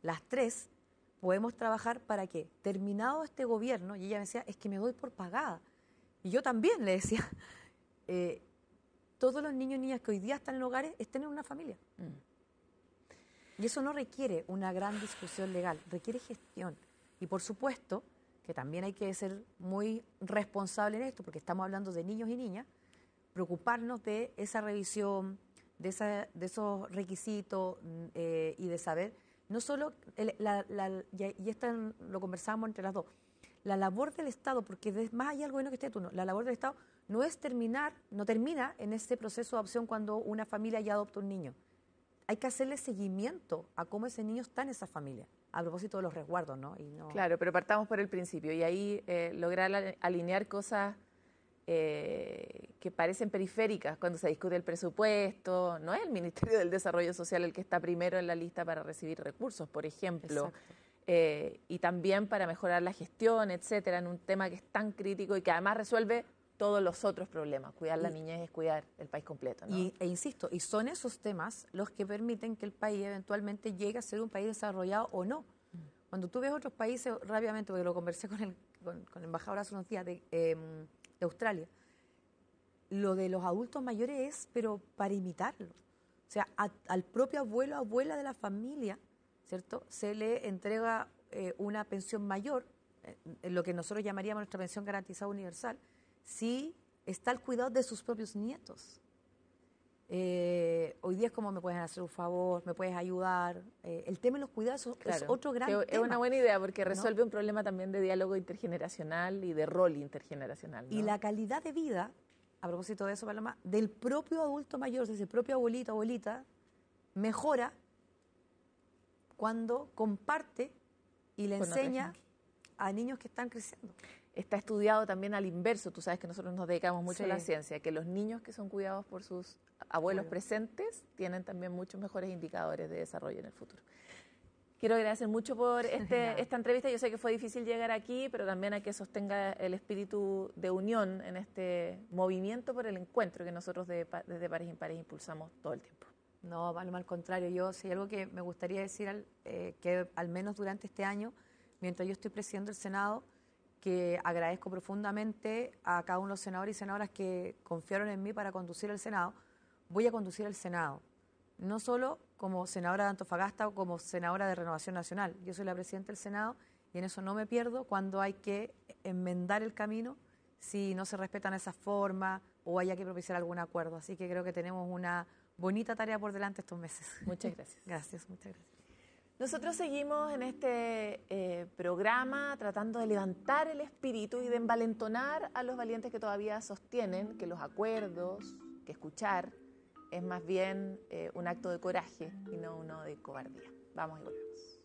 las tres podemos trabajar para que, terminado este gobierno, y ella me decía, es que me doy por pagada. Y yo también le decía, todos los niños y niñas que hoy día están en hogares estén en una familia. Y eso no requiere una gran discusión legal, requiere gestión. Y por supuesto que también hay que ser muy responsable en esto, porque estamos hablando de niños y niñas, preocuparnos de esa revisión, de esos requisitos y de saber, no solo, y esto lo conversábamos entre las dos, la labor del Estado, porque más allá del gobierno que esté tú, la labor del Estado no es no termina en ese proceso de adopción cuando una familia ya adopta un niño. Hay que hacerle seguimiento a cómo ese niño está en esa familia, a propósito de los resguardos, ¿no? Claro, pero partamos por el principio y ahí lograr alinear cosas que parecen periféricas cuando se discute el presupuesto. No es el Ministerio del Desarrollo Social el que está primero en la lista para recibir recursos, por ejemplo, y también para mejorar la gestión, etcétera, en un tema que es tan crítico y que además resuelve todos los otros problemas. Cuidar la niñez es cuidar el país completo, ¿no? E insisto, y son esos temas los que permiten que el país eventualmente llegue a ser un país desarrollado o no. Cuando tú ves otros países, rápidamente, porque lo conversé con el embajador hace unos días de Australia, lo de los adultos mayores es, pero para imitarlo. O sea, al propio abuelo o abuela de la familia, ¿cierto?, se le entrega una pensión mayor, en lo que nosotros llamaríamos nuestra pensión garantizada universal, si está al cuidado de sus propios nietos. Hoy día es como, me puedes hacer un favor, me puedes ayudar. El tema de los cuidados es otro gran tema. Es una buena idea porque resuelve un problema también de diálogo intergeneracional y de rol intergeneracional, ¿no? Y la calidad de vida, a propósito de eso, Paloma, del propio adulto mayor, de ese propio abuelito, abuelita, mejora cuando comparte y le enseña a niños que están creciendo. Está estudiado también al inverso, tú sabes que nosotros nos dedicamos mucho a la ciencia, que los niños que son cuidados por sus abuelos presentes tienen también muchos mejores indicadores de desarrollo en el futuro. Quiero agradecer mucho por esta entrevista. Yo sé que fue difícil llegar aquí, pero también a que sostenga el espíritu de unión en este movimiento por el encuentro que nosotros desde Pares Impares impulsamos todo el tiempo. No, Paloma, al contrario. Yo, si hay algo que me gustaría decir, que al menos durante este año, mientras yo estoy presidiendo el Senado, que agradezco profundamente a cada uno de los senadores y senadoras que confiaron en mí para conducir el Senado. Voy a conducir el Senado, no solo como senadora de Antofagasta o como senadora de Renovación Nacional. Yo soy la presidenta del Senado y en eso no me pierdo cuando hay que enmendar el camino si no se respetan esas formas o haya que propiciar algún acuerdo. Así que creo que tenemos una bonita tarea por delante estos meses. Muchas gracias. Gracias, muchas gracias. Nosotros seguimos en este programa tratando de levantar el espíritu y de envalentonar a los valientes que todavía sostienen que los acuerdos, que escuchar, es más bien un acto de coraje y no uno de cobardía. Vamos y volvemos.